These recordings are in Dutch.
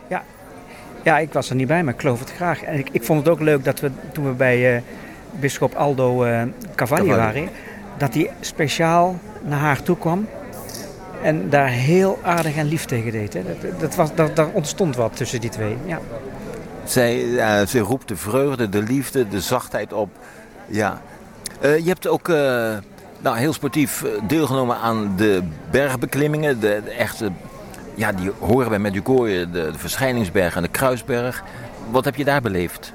Ja. Ja, ik was er niet bij, maar ik geloof het graag. En ik vond het ook leuk dat we, toen we bij bisschop Aldo Cavalli waren, dat hij speciaal naar haar toe kwam en daar heel aardig en lief tegen deed. Hè. Daar ontstond wat tussen die twee. Ja. Zij roept de vreugde, de liefde, de zachtheid op. Ja. Je hebt ook heel sportief deelgenomen aan de bergbeklimmingen. De echte, ja, die horen wij met Medjugorje, de Verschijningsberg en de Kruisberg. Wat heb je daar beleefd?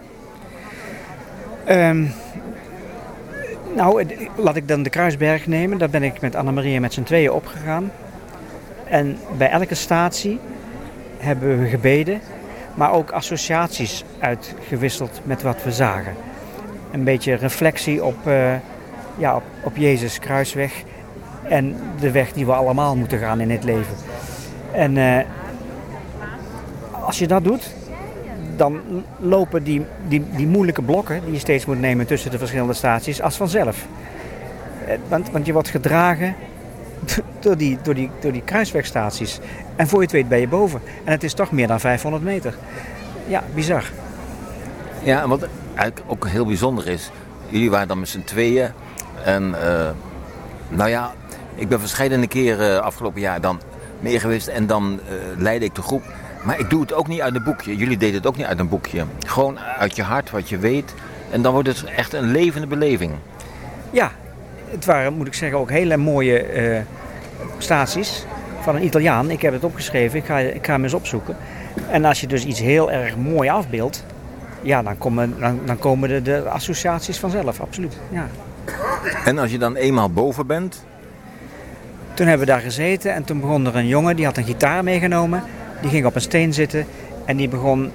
Laat ik dan de Kruisberg nemen. Daar ben ik met Annemarie met z'n tweeën opgegaan. En bij elke statie hebben we gebeden, maar ook associaties uitgewisseld met wat we zagen. Een beetje reflectie op Jezus' kruisweg en de weg die we allemaal moeten gaan in het leven. En als je dat doet, dan lopen die moeilijke blokken die je steeds moet nemen tussen de verschillende staties als vanzelf. Want je wordt gedragen door die kruiswegstaties. En voor je het weet ben je boven. En het is toch meer dan 500 meter. Ja, bizar. Ja, en wat eigenlijk ook heel bijzonder is, jullie waren dan met z'n tweeën. En ik ben verscheidene keren afgelopen jaar dan mee geweest en dan leidde ik de groep. Maar ik doe het ook niet uit een boekje. Jullie deden het ook niet uit een boekje. Gewoon uit je hart, wat je weet. En dan wordt het echt een levende beleving. Ja, het waren, moet ik zeggen, ook hele mooie staties van een Italiaan. Ik heb het opgeschreven, ik ga hem eens opzoeken. En als je dus iets heel erg mooi afbeeldt, ja, dan komen de associaties vanzelf, absoluut. Ja. En als je dan eenmaal boven bent? Toen hebben we daar gezeten en toen begon er een jongen, die had een gitaar meegenomen. Die ging op een steen zitten en die begon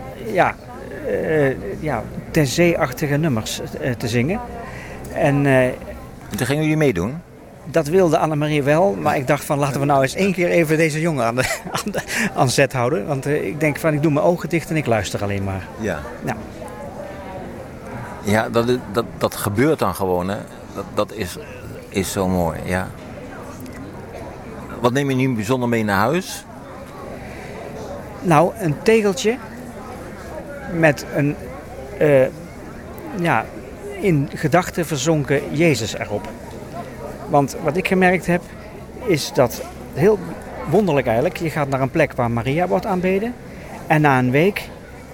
ter zee-achtige nummers te zingen. En toen gingen jullie meedoen? Dat wilde Annemarie wel, maar ik dacht van laten we nou eens één keer even deze jongen aan zet houden. Want ik denk van ik doe mijn ogen dicht en ik luister alleen maar. Ja. Nou. Ja, dat gebeurt dan gewoon, hè. Dat is zo mooi, ja. Wat neem je nu bijzonder mee naar huis? Nou, een tegeltje met een in gedachten verzonken Jezus erop. Want wat ik gemerkt heb, is dat heel wonderlijk eigenlijk. Je gaat naar een plek waar Maria wordt aanbeden. En na een week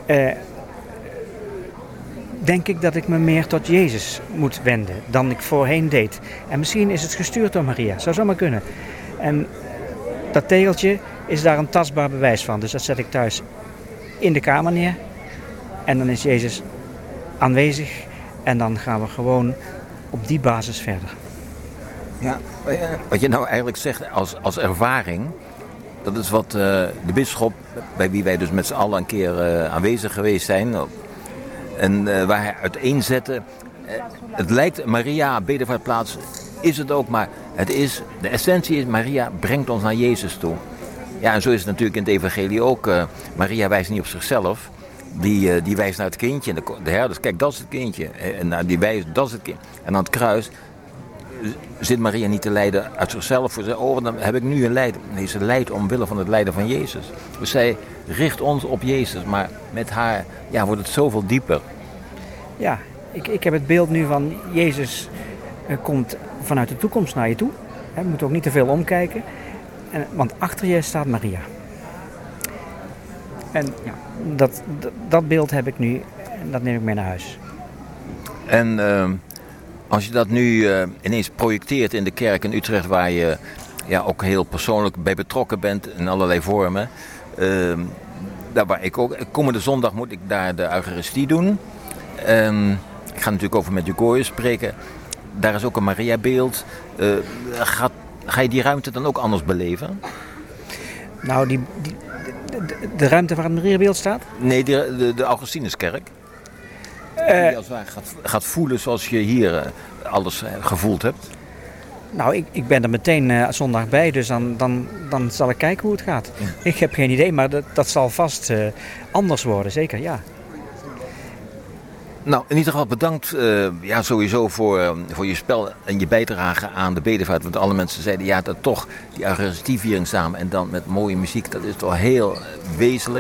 denk ik dat ik me meer tot Jezus moet wenden dan ik voorheen deed. En misschien is het gestuurd door Maria, zou zomaar kunnen. En dat tegeltje is daar een tastbaar bewijs van. Dus dat zet ik thuis in de kamer neer. En dan is Jezus aanwezig. En dan gaan we gewoon op die basis verder. Ja, wat je nou eigenlijk zegt als ervaring, dat is wat de bisschop, bij wie wij dus met z'n allen een keer aanwezig geweest zijn, en waar hij uiteenzette, het lijkt Maria, bedevaartplaats, is het ook, maar de essentie is, Maria brengt ons naar Jezus toe. Ja, en zo is het natuurlijk in het evangelie ook. Maria wijst niet op zichzelf. Die wijst naar het kindje. De herders, kijk, dat is het kindje. En die wijst, dat is het kindje. En aan het kruis zit Maria niet te lijden uit zichzelf. Dan heb ik nu een lijden. Nee, ze lijdt omwille van het lijden van Jezus. Dus zij richt ons op Jezus. Maar met haar wordt het zoveel dieper. Ja, ik heb het beeld nu van Jezus komt vanuit de toekomst naar je toe. Je moet ook niet te veel omkijken. Want achter je staat Maria. En ja, dat beeld heb ik nu en dat neem ik mee naar huis. En als je dat nu ineens projecteert in de kerk in Utrecht, waar je ook heel persoonlijk bij betrokken bent in allerlei vormen. Daar waar ik ook, komende zondag moet ik daar de Eucharistie doen. Ik ga natuurlijk over Medjugorje spreken. Daar is ook een Maria-beeld. Ga je die ruimte dan ook anders beleven? Nou, de ruimte waar het Mariabeeld staat? Nee, de Augustinuskerk. Die als het ware gaat voelen zoals je hier alles gevoeld hebt. Nou, ik ben er meteen zondag bij, dus dan zal ik kijken hoe het gaat. Ja. Ik heb geen idee, maar dat zal vast anders worden, zeker, ja. Nou, in ieder geval bedankt sowieso voor je spel en je bijdrage aan de bedevaart. Want alle mensen zeiden, dat toch die Eucharistieviering samen en dan met mooie muziek, dat is toch heel wezenlijk.